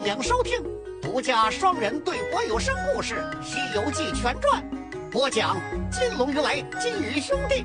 迎收听独家双人对播有声故事《西游记全传》，播讲金龙如来金鱼兄弟。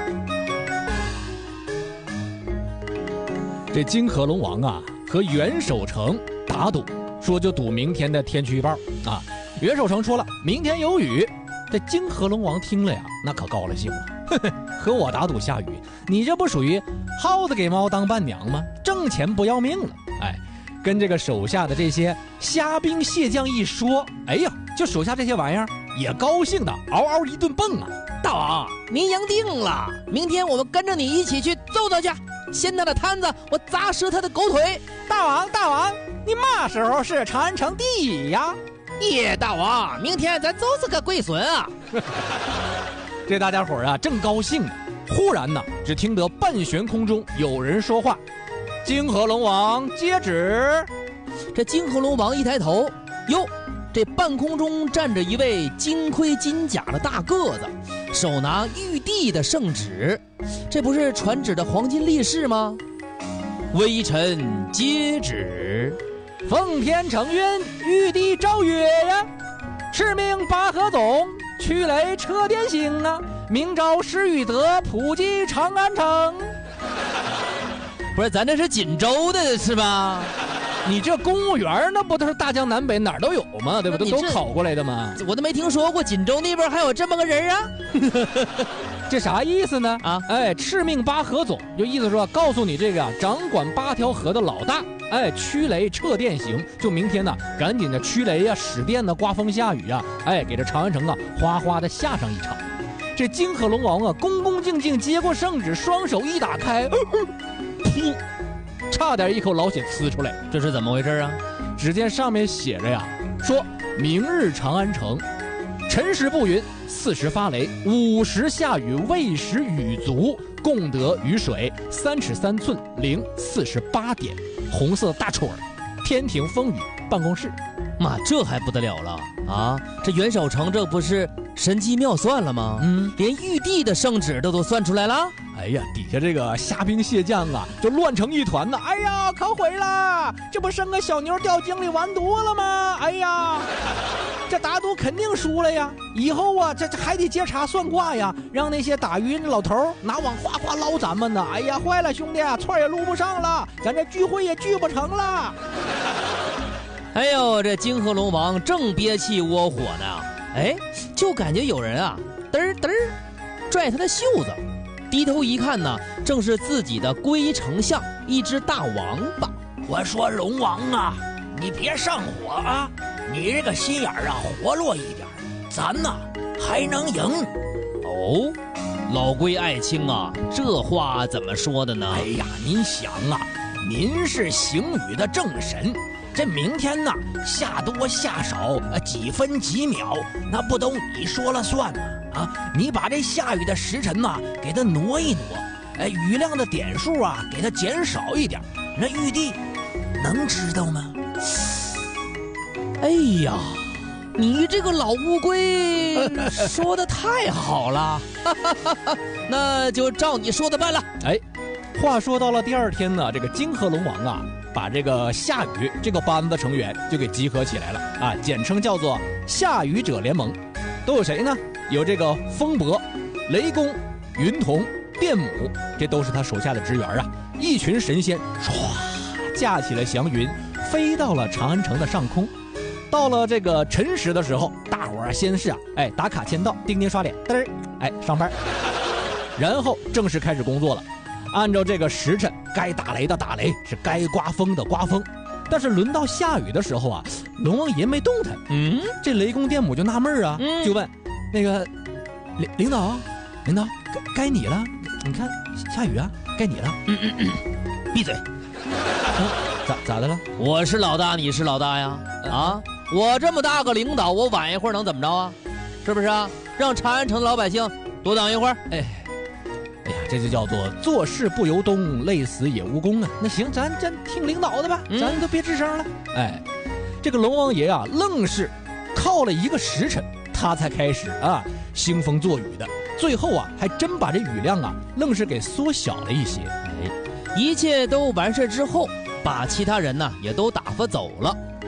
这金河龙王啊和袁守诚打赌，说就赌明天的天气预报啊。袁守诚说了明天有雨，这金河龙王听了呀，那可高了兴了。和我打赌下雨，你这不属于耗子给猫当伴娘吗？挣钱不要命了。哎，跟这个手下的这些虾兵蟹将一说，哎呀，就手下这些玩意儿也高兴的嗷嗷一顿蹦啊。 大王，您赢定了！明天我们跟着你一起去揍他去，掀他的摊子，我砸折他的狗腿。 大王，你嘛时候是长安城第一呀？ 耶，大王，明天咱就是个龟孙啊！ 这大家伙啊正高兴呢，忽然呢，只听得半悬空中有人说话：“金河龙王接旨。” 这金河龙王一抬头，哟，这半空中站着一位金盔金甲的大个子，手拿玉帝的圣旨，这不是传旨的黄金力士吗？微臣接旨， 奉天承运，玉帝诏曰呀，敕命八合总驱雷车电行啊，明朝施禹德普及长安城。 不是，咱这是锦州的是吧？ 你这公务员那不都是大江南北哪儿都有吗？对不对？都考过来的吗？ 我都没听说过锦州那边还有这么个人啊。 这啥意思呢？ 啊， 哎，敕命八河总，就意思说告诉你这个掌管8条河的老大，哎，驱雷撤电行，就明天呢，赶紧的驱雷呀、使电呢、刮风下雨啊，哎，给这长安城啊哗哗的下上一场。这金河龙王啊，恭恭敬敬接过圣旨，双手一打开，噗，差点一口老血呲出来。 这是怎么回事啊？ 只见上面写着呀，说明日长安城，辰时不云，4时发雷，5时下雨，未时雨足，共得雨水3尺3寸零48点，红色大戳儿，天庭风雨办公室。 妈，这还不得了了啊！这袁守诚这不是神机妙算了吗？连玉帝的圣旨都算出来了。 哎呀，底下这个虾兵蟹将啊，就乱成一团呢。哎呀，可毁了！这不生个小牛掉井里完犊了吗？哎呀，这打赌肯定输了呀！以后啊，这还得接茬算卦呀，让那些打鱼的老头拿网哗哗捞咱们呢。哎呀，坏了，兄弟，串也撸不上了，咱这聚会也聚不成了。 哎呦，这金河龙王正憋气窝火呢，哎，就感觉有人啊，嘚儿嘚儿拽他的袖子，低头一看呢，正是自己的龟丞相一只大王八。 我说龙王啊，你别上火啊，你这个心眼儿啊活络一点，咱呢还能赢。 哦，老龟爱卿啊，这话怎么说的呢？ 哎呀，您想啊，您是行雨的正神，这明天呢下多下少几分几秒，那不都你说了算吗？啊，你把这下雨的时辰呢给它挪一挪，雨量的点数啊给它减少一点，那玉帝能知道吗？ 哎呀，你这个老乌龟说的太好了，那就照你说的办了。 哎，话说到了第二天呢，这个金河龙王啊，把这个下雨这个班子成员就给集合起来了啊，简称叫做下雨者联盟。都有谁呢？有这个风伯、雷公、云童、电母，这都是他手下的职员啊。一群神仙唰驾起了祥云，飞到了长安城的上空。到了这个辰时的时候，大伙儿先是打卡签到，钉钉刷脸，嘚儿上班，然后正式开始工作了。按照这个时辰，该打雷的打雷，是该刮风的刮风。但是轮到下雨的时候啊，龙王爷没动弹。这雷公电母就纳闷啊，就问那个领导，该你了。你看下雨啊，该你了。 闭嘴。 咋的了？ 我是老大，你是老大呀？啊，我这么大个领导，我晚一会儿能怎么着啊？是不是啊？让长安城的老百姓多等一会儿。 哎呀，这就叫做做事不由东，累死也无功啊。那行，咱听领导的吧，咱都别吱声了。这个龙王爷啊，愣是靠了一个时辰，他才开始啊兴风作雨的。最后啊，还真把这雨量啊，愣是给缩小了一些。 一切都完事之后，把其他人呢也都打发走了。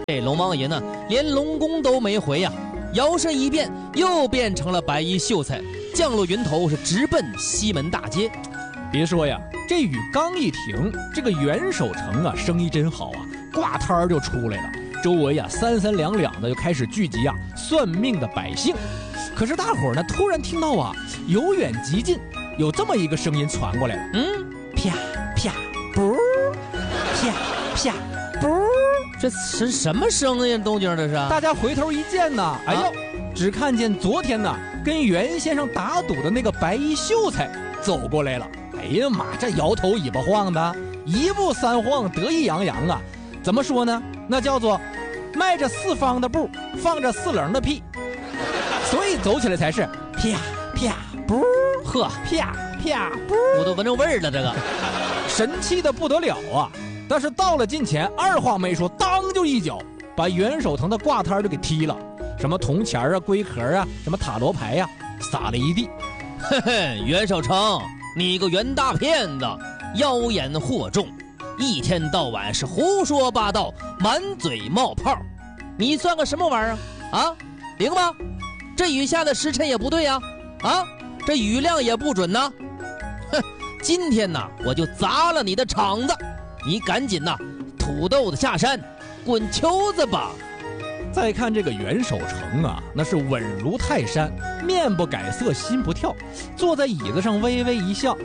这龙王爷呢，连龙宫都没回呀，摇身一变，又变成了白衣秀才，降落云头，是直奔西门大街。 别说呀，这雨刚一停，这个元首城啊，生意真好啊，挂摊儿就出来了。周围啊，三三两两的就开始聚集啊，算命的百姓。可是大伙儿呢，突然听到啊，由远及近，有这么一个声音传过来了，啪啪不，啪啪不， 这是什么声音动静？这是？ 大家回头一见呢，哎呦，只看见昨天呢，跟袁先生打赌的那个白衣秀才走过来了。哎呀妈，这摇头尾巴晃的，一步三晃，得意洋洋啊！怎么说呢？那叫做迈着四方的步，放着四棱的屁，所以走起来才是啪啪不， 呵， 啪啪不， 我都闻着味儿了，这个神气的不得了啊！但是到了近前，二话没说，当就一脚把袁守诚的挂摊就给踢了，什么铜钱啊、龟壳啊、什么塔罗牌呀、撒了一地。 嘿嘿，袁守诚，你个袁大骗子，妖言惑众，一天到晚是胡说八道，满嘴冒泡，你算个什么玩意儿啊？灵吗？这雨下的时辰也不对呀，这雨量也不准呐。哼，今天呐，我就砸了你的场子，你赶紧呐，土豆子下山，滚球子吧。 再看这个袁守诚啊，那是稳如泰山，面不改色心不跳，坐在椅子上微微一笑，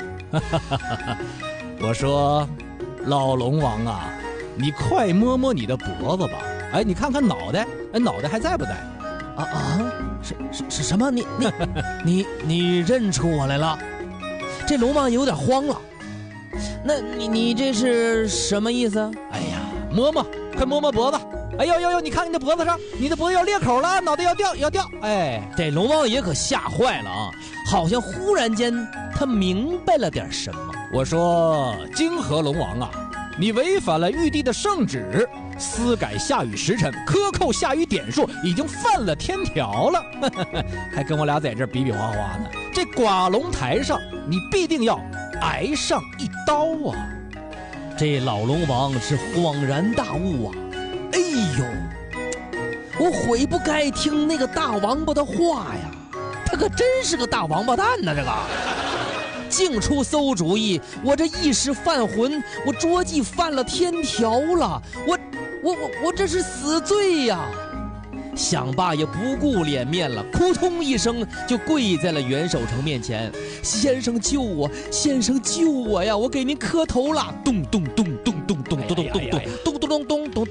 我说老龙王啊，你快摸摸你的脖子吧，哎，你看看脑袋，哎，脑袋还在不在？ 是什么？你认出我来了？这龙王有点慌了。那你这是什么意思？ 哎呀，摸摸，快摸摸脖子。哎呦，你看你的脖子上，你的脖子要裂口了，脑袋要掉。哎， 这龙王爷可吓坏了啊！好像忽然间他明白了点什么。 我说泾河龙王啊，你违反了玉帝的圣旨，私改下雨时辰，克扣下雨点数，已经犯了天条了。还跟我俩在这比比划划呢。这寡龙台上，你必定要挨上一刀啊！ 这老龙王是恍然大悟啊！哎呦，我悔不该听那个大王八的话呀！他可真是个大王八蛋呐！这个净出馊主意，我这一时犯浑，我捉计犯了天条了，我这是死罪呀！想罢也不顾脸面了，扑通一声就跪在了袁守诚面前：“先生救我，先生救我呀！我给您磕头了！”咚咚咚咚咚咚咚咚咚咚咚咚咚咚咚咚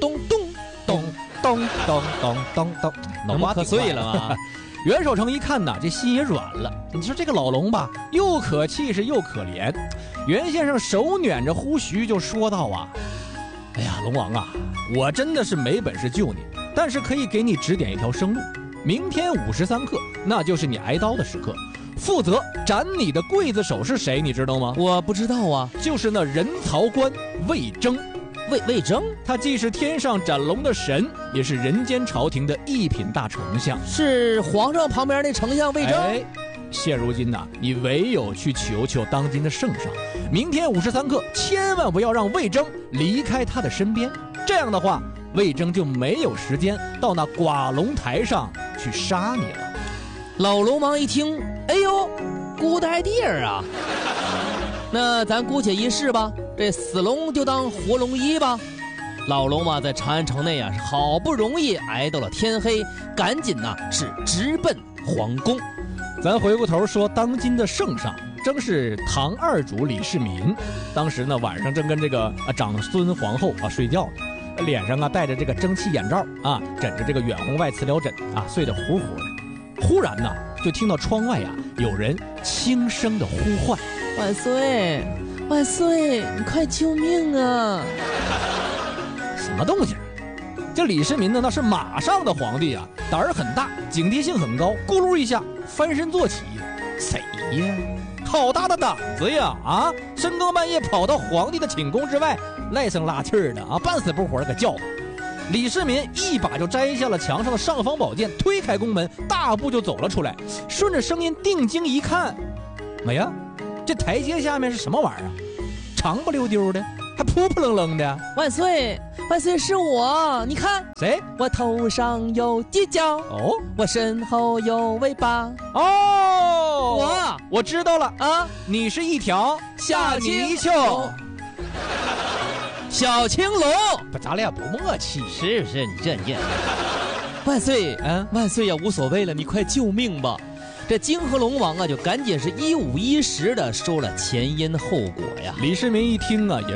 咚咚， 脑瓜磕碎了吗？袁守诚一看呐，这心也软了。你说这个老龙吧，又可气势又可怜。袁先生手捻着胡须就说道啊：“哎呀，龙王啊，我真的是没本事救你，但是可以给你指点一条生路。明天53刻，那就是你挨刀的时刻。负责斩你的刽子手是谁？你知道吗？ 我不知道啊， 就是那人曹官魏征。 魏征， 他既是天上斩龙的神，也是人间朝廷的一品大丞相， 是皇上旁边那丞相魏征。 现如今呐，你唯有去求求当今的圣上，明天53刻，千万不要让魏征离开他的身边。这样的话，魏征就没有时间到那寡龙台上去杀你了。 老龙王一听，哎呦 ，good idea 啊！那咱姑且一试吧，这死龙就当活龙医吧。老龙王在长安城内啊，是好不容易挨到了天黑，赶紧呐是直奔皇宫。 咱回过头说，当今的圣上正是唐二主李世民。当时呢，晚上正跟这个长孙皇后睡觉呢，脸上戴着这个蒸汽眼罩枕着这个远红外磁疗枕睡得呼呼的。忽然呢，就听到窗外有人轻声的呼唤：“ 万岁，万岁，你快救命啊！” 什么动静？这李世民呢，那是马上的皇帝胆儿很大，警惕性很高，咕噜一下翻身坐起。谁呀？好大的胆子呀！深更半夜跑到皇帝的寝宫之外，赖声拉气的半死不活的叫。李世民一把就摘下了墙上的尚方宝剑，推开宫门，大步就走了出来。顺着声音定睛一看，哎呀，这台阶下面是什么玩意儿？长不溜丢的， 还扑扑棱棱的。 万岁，万岁是我！你看， 谁？ 我头上有犄角， 哦我身后有尾巴。 哦，我知道了啊， 你是一条小泥青鳅。 小青龙。 不，咱俩不默契。 是不是？你这。万岁，万岁呀，无所谓了，你快救命吧！这泾河龙王啊，就赶紧是一五一十的说了前因后果呀。 李世民一听啊，也